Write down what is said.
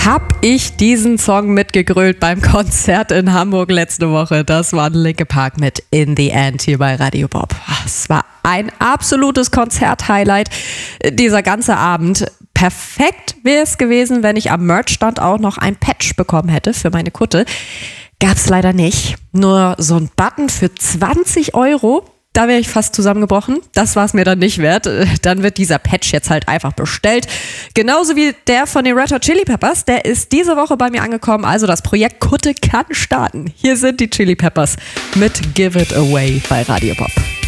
hab ich diesen Song mitgegrölt beim Konzert in Hamburg letzte Woche. Das war Linkin Park mit In the End hier bei Radio Bob. Es war ein absolutes Konzert-Highlight, dieser ganze Abend. Perfekt wäre es gewesen, wenn ich am Merch-Stand auch noch ein Patch bekommen hätte für meine Kutte. Gab's leider nicht. Nur so ein Button für 20 €. Da wäre ich fast zusammengebrochen. Das war es mir dann nicht wert. Dann wird dieser Patch jetzt halt einfach bestellt. Genauso wie der von den Red Hot Chili Peppers. Der ist diese Woche bei mir angekommen. Also das Projekt Kutte kann starten. Hier sind die Chili Peppers mit Give It Away bei Radio Pop.